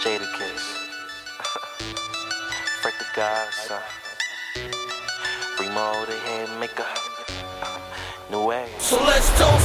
Jadakiss, Frank the Godson, Remo the Head Maker, New Wave. So let's toast